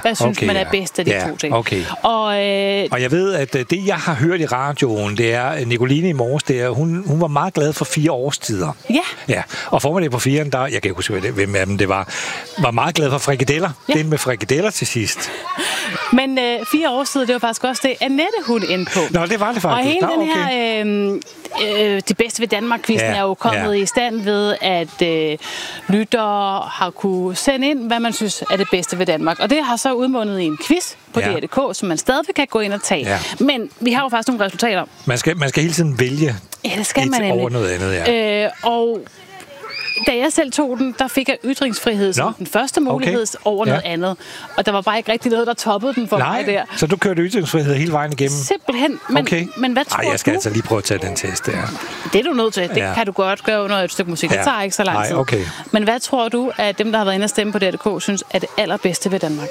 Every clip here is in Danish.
Hvad synes man er bedst af de to ting? Okay. Og jeg ved, at det, jeg har hørt i radioen, det er Nicoline i morges, det er, hun var meget glad for 4 årstider. Ja. Og formiddag på 4'eren, der, jeg kan ikke huske, hvem af dem det var meget glad for frikadeller. Ja. Den med frikadeller til sidst. Men 4 årstider, det var faktisk også det, Annette hun endte på. Nå, det var det faktisk. Og hele den her Det bedste ved Danmark-quizzen er jo kommet i stand ved, at lyttere har kunne sende ind, hvad man synes er det bedste ved Danmark. Og det har så udmundet i en quiz på DR.dk, som man stadig kan gå ind og tage. Ja. Men vi har jo faktisk nogle resultater. Man skal hele tiden vælge det skal man over noget andet. Og da jeg selv tog den, der fik jeg ytringsfrihed som den første mulighed over noget andet. Og der var bare ikke rigtig noget, der toppede den for mig der. Så du kørte ytringsfrihed hele vejen igennem? Simpelthen. Men hvad tror du? Jeg skal altså lige prøve at tage den test der. Det er du nødt til. Det kan du godt gøre under et stykke musik. Det tager ikke så lang tid. Okay. Men hvad tror du, at dem, der har været inde og stemme på DR.dk, synes er det allerbedste ved Danmark?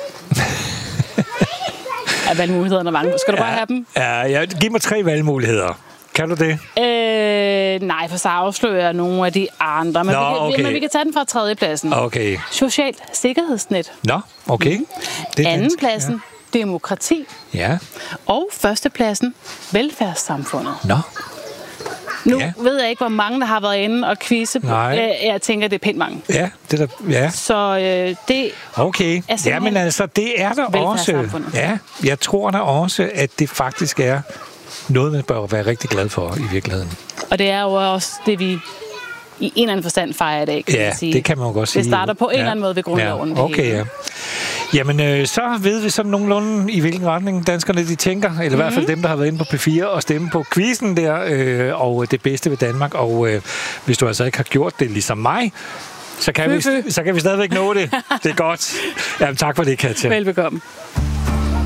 Valgmulighederne er mange. Skal du bare have dem? Giv mig 3 valgmuligheder. Kan du det? Nej, for så afslører jeg nogle af de andre. Men, men vi kan tage den fra 3. pladsen. Okay. Socialt sikkerhedsnet. Nå, okay. Det er 2. pladsen, demokrati. Ja. Og 1. pladsen, velfærdssamfundet. Nå. Nu ved jeg ikke, hvor mange, der har været inde og quizze på. Jeg tænker, det er pænt mange. Ja, det er der, Så det okay. Jamen altså, det er der også. Ja, jeg tror da også, at det faktisk er noget, man bør være rigtig glad for i virkeligheden. Og det er jo også det, vi i en eller anden forstand fejrer i dag, kan man sige. Det kan man jo godt sige. Det starter på en eller anden måde ved grundloven. Okay, Jamen, så ved vi sådan nogenlunde, i hvilken retning danskerne de tænker, eller i hvert fald dem, der har været inde på P4 og stemme på quizzen der, og det bedste ved Danmark. Og hvis du altså ikke har gjort det ligesom mig, så kan vi stadigvæk nå det. Det er godt. Jamen, tak for det, Katja. Velbekomme.